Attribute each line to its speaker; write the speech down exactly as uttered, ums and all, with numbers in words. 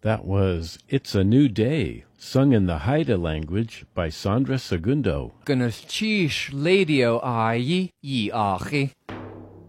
Speaker 1: That was It's a New Day, sung in the Haida language by Sandra Segundo.
Speaker 2: Gynnes tísh ladio ai i achi.